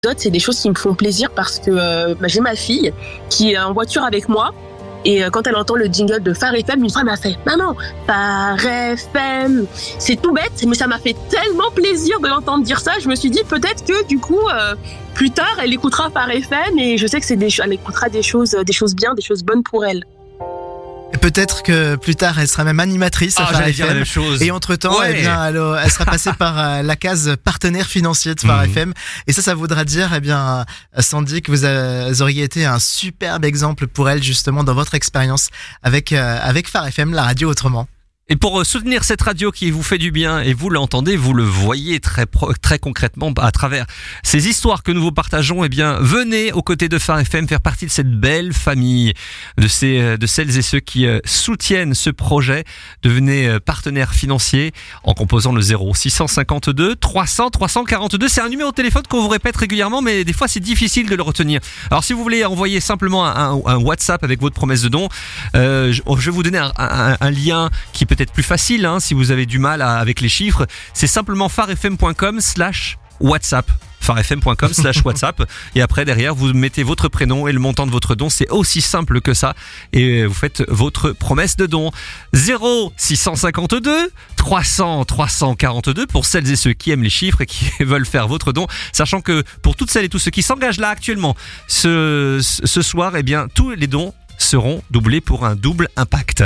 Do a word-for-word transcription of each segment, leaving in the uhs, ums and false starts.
C'est des choses qui me font plaisir parce que euh, bah, j'ai ma fille qui est en voiture avec moi et euh, quand elle entend le jingle de Phare F M, une fois elle m'a fait « Maman, Phare F M !» C'est tout bête, mais ça m'a fait tellement plaisir de l'entendre dire ça. Je me suis dit peut-être que du coup, euh, plus tard, elle écoutera Phare F M et je sais que c'est des, elle écoutera des choses, des choses bien, des choses bonnes pour elle. Et peut-être que plus tard, elle sera même animatrice à Ah, Phare j'allais F M. dire la même chose. Et entre-temps, Ouais. eh bien, elle, elle sera passée par euh, la case partenaire financier de Phare Mmh. F M. Et ça, ça voudra dire, eh bien, euh, Sandy, que vous, euh, vous auriez été un superbe exemple pour elle, justement, dans votre expérience avec, euh, avec Phare F M, la radio autrement. Et pour soutenir cette radio qui vous fait du bien, et vous l'entendez, vous le voyez très pro- très concrètement à travers ces histoires que nous vous partageons, eh bien, venez aux côtés de Phare F M faire partie de cette belle famille, de ces, de celles et ceux qui euh, soutiennent ce projet. Devenez euh, partenaire financier en composant le zéro six cent cinquante-deux trois cents trois cent quarante-deux. C'est un numéro de téléphone qu'on vous répète régulièrement, mais des fois c'est difficile de le retenir. Alors si vous voulez envoyer simplement un, un, un WhatsApp avec votre promesse de don, euh, je, je vais vous donner un, un, un lien qui peut être plus facile, hein, si vous avez du mal à, avec les chiffres. C'est simplement pharefm.com slash WhatsApp. pharefm.com slash WhatsApp. Et après, derrière, vous mettez votre prénom et le montant de votre don. C'est aussi simple que ça. Et vous faites votre promesse de don. zéro six cent cinquante-deux trois cents trois cent quarante-deux pour celles et ceux qui aiment les chiffres et qui veulent faire votre don. Sachant que pour toutes celles et tous ceux qui s'engagent là actuellement, ce, ce soir, eh bien, tous les dons seront doublés pour un double impact.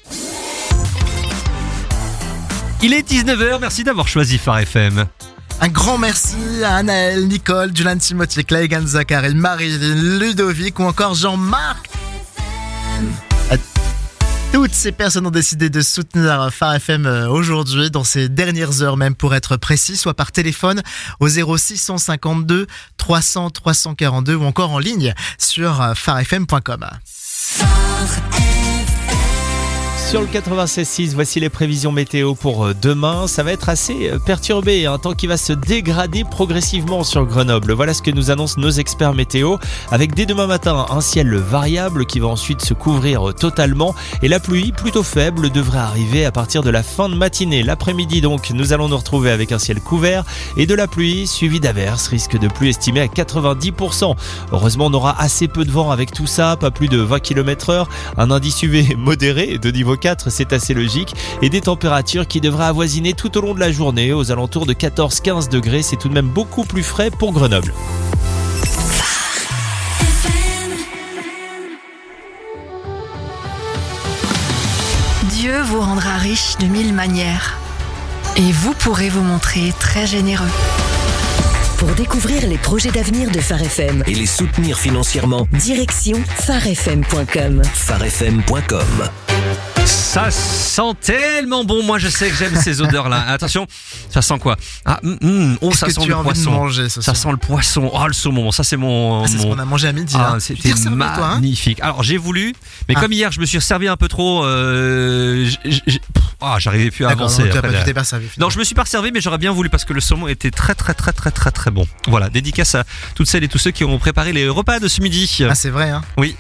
Il est dix-neuf heures, merci d'avoir choisi Phare F M. Un grand merci à Anaël, Nicole, Julian Timothy, Claygan Zachary, Marilyn, Ludovic ou encore Jean-Marc. À toutes ces personnes ont décidé de soutenir Phare F M aujourd'hui, dans ces dernières heures même pour être précis, soit par téléphone au zéro six cent cinquante-deux trois cents trois cent quarante-deux ou encore en ligne sur pharefm point com. Sur le quatre-vingt-seize six, voici les prévisions météo pour demain. Ça va être assez perturbé, un temps qui va se dégrader progressivement sur Grenoble. Voilà ce que nous annoncent nos experts météo, avec dès demain matin un ciel variable qui va ensuite se couvrir totalement et la pluie plutôt faible devrait arriver à partir de la fin de matinée. L'après-midi donc, nous allons nous retrouver avec un ciel couvert et de la pluie suivie d'averses, risque de pluie estimé à quatre-vingt-dix pour cent. Heureusement, on aura assez peu de vent avec tout ça, pas plus de vingt kilomètres heure, un indice U V modéré de niveau quatre, c'est assez logique, et des températures qui devraient avoisiner tout au long de la journée aux alentours de quatorze à quinze degrés. C'est tout de même beaucoup plus frais pour Grenoble. Dieu vous rendra riche de mille manières et vous pourrez vous montrer très généreux. Pour découvrir les projets d'avenir de Phare F M et les soutenir financièrement, direction pharefm point com. pharefm point com. Ça sent tellement bon. Moi, je sais que j'aime ces odeurs-là. Attention, ça sent quoi? Ah, mm, mm, oh, Qu'est-ce ça que sent tu le as envie de poisson. manger ce Ça soir sent le poisson. Oh, le saumon. Ça, c'est mon. Ah, c'est ce mon... qu'on a mangé à midi. Ah, là. c'était Tu t'es resservi, toi, hein magnifique. Alors, j'ai voulu, mais Ah. comme hier, je me suis servi un peu trop. Euh, j- j- j- pff, ah, j'arrivais plus à D'accord, avancer. donc tu as après, pas- là. tu t'es pas servi. Non, je me suis pas servi, mais j'aurais bien voulu parce que le saumon était très, très, très, très, très, très bon. Voilà, dédicace à toutes celles et tous ceux qui ont préparé les repas de ce midi. Ah, c'est vrai, hein. Oui.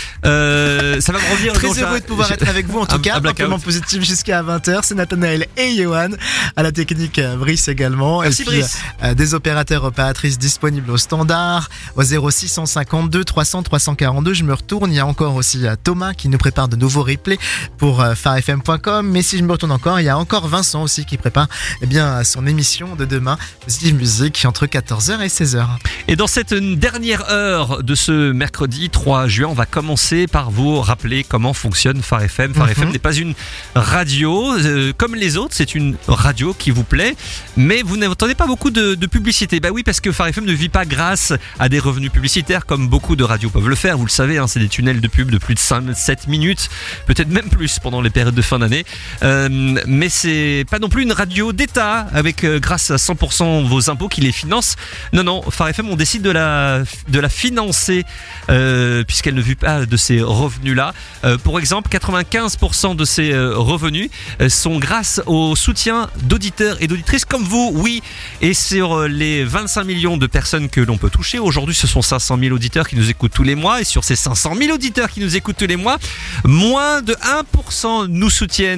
Euh, ça va me revenir. Très donc, heureux j'ai- de pouvoir j'ai- être avec vous en tout un- cas. un blackout. Simplement positif jusqu'à vingt heures. C'est Nathanaël et Johan. À la technique, euh, Brice également. Merci, et puis, Brice. euh, des opérateurs opératrices disponibles au standard au zéro six cent cinquante-deux trois cents trois cent quarante-deux. Je me retourne. Il y a encore aussi euh, Thomas qui nous prépare de nouveaux replays pour euh, pharefm point com. Mais si je me retourne encore, il y a encore Vincent aussi qui prépare eh bien, son émission de demain, Positive Musique, entre quatorze heures et seize heures. Et dans cette dernière heure de ce mercredi trois juin, on va commencer par vous rappeler comment fonctionne Phare F M. Phare Mhm. F M n'est pas une radio euh, comme les autres, c'est une radio qui vous plaît, mais vous n'entendez pas beaucoup de, de publicité. Bah oui, parce que Phare F M ne vit pas grâce à des revenus publicitaires comme beaucoup de radios peuvent le faire. Vous le savez, hein, c'est des tunnels de pub de plus de cinq sept minutes, peut-être même plus pendant les périodes de fin d'année. Euh, mais c'est pas non plus une radio d'État avec euh, grâce à cent pour cent vos impôts qui les financent. Non, non, Phare F M, on décide de la, de la financer euh, puisqu'elle ne vit pas de ces revenus-là. Euh, pour exemple, quatre-vingt-quinze pour cent de ces euh, revenus euh, sont grâce au soutien d'auditeurs et d'auditrices comme vous, oui. Et sur euh, les vingt-cinq millions de personnes que l'on peut toucher, aujourd'hui ce sont cinq cent mille auditeurs qui nous écoutent tous les mois. Et sur ces cinq cent mille auditeurs qui nous écoutent tous les mois, moins de un pour cent nous soutiennent. Ça veut dire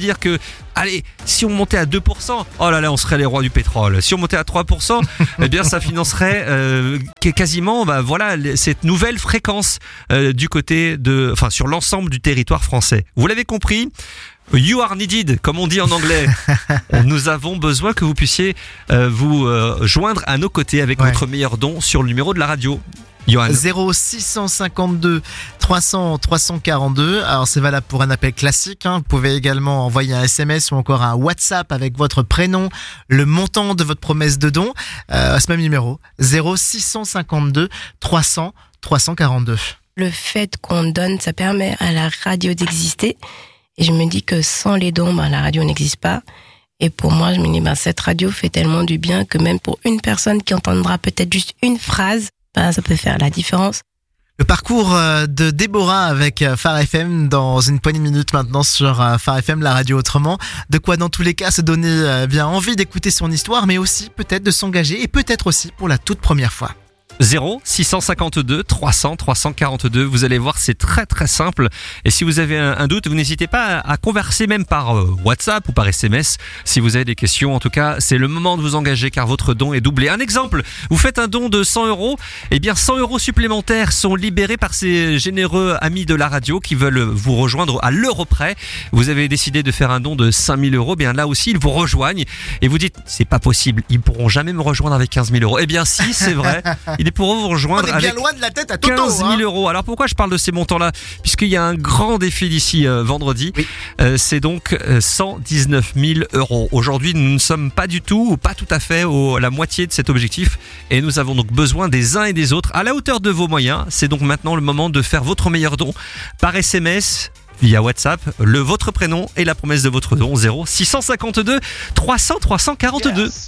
dire que, allez, si on montait à deux pour cent, oh là là, on serait les rois du pétrole. Si on montait à trois pour cent, eh bien, ça financerait euh, quasiment, bah, voilà, cette nouvelle fréquence euh, du côté de, enfin, sur l'ensemble du territoire français. Vous l'avez compris. You are needed, comme on dit en anglais. Nous avons besoin que vous puissiez euh, vous euh, joindre à nos côtés avec Ouais. votre meilleur don sur le numéro de la radio. Johan. zéro six cent cinquante-deux trois cents trois cent quarante-deux. Alors c'est valable pour un appel classique, hein. Vous pouvez également envoyer un S M S ou encore un WhatsApp avec votre prénom, le montant de votre promesse de don euh, à ce même numéro zéro six cent cinquante-deux trois cents trois cent quarante-deux. Le fait qu'on donne, ça permet à la radio d'exister. Et je me dis que sans les dons, ben, la radio n'existe pas. Et pour moi, je me dis, ben, cette radio fait tellement du bien que même pour une personne qui entendra peut-être juste une phrase, ben, ça peut faire la différence. Le parcours euh, de Déborah avec euh, Phare F M dans une poignée de minutes maintenant sur euh, Phare F M, la radio autrement. De quoi dans tous les cas se donner euh, bien envie d'écouter son histoire, mais aussi peut-être de s'engager et peut-être aussi pour la toute première fois. zéro six cent cinquante-deux trois cents trois cent quarante-deux. Vous allez voir, c'est très très simple. Et si vous avez un, un doute, vous n'hésitez pas à, à converser même par euh, WhatsApp ou par S M S. Si vous avez des questions, en tout cas, c'est le moment de vous engager car votre don est doublé. Un exemple, vous faites un don de cent euros. Eh bien, cent euros supplémentaires sont libérés par ces généreux amis de la radio qui veulent vous rejoindre à l'euro près. Vous avez décidé de faire un don de cinq mille euros. Bien là aussi, ils vous rejoignent et vous dites, c'est pas possible. Ils pourront jamais me rejoindre avec quinze mille euros. Eh bien, si, c'est vrai. Ils pourront vous rejoindre On est bien avec loin de la tête à Toto, quinze mille hein. euros. Alors pourquoi je parle de ces montants-là? Puisqu'il y a un grand défi d'ici euh, vendredi. Oui. Euh, c'est donc euh, cent dix-neuf mille euros. Aujourd'hui, nous ne sommes pas du tout, ou pas tout à fait, au, à la moitié de cet objectif. Et nous avons donc besoin des uns et des autres à la hauteur de vos moyens. C'est donc maintenant le moment de faire votre meilleur don par S M S. Via WhatsApp, le votre prénom et la promesse de votre don zéro six cent cinquante-deux trois cents trois cent quarante-deux. Yes.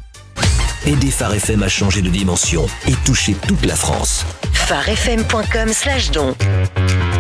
Aidez Phare F M à changer de dimension et toucher toute la France. pharefm point com slash don.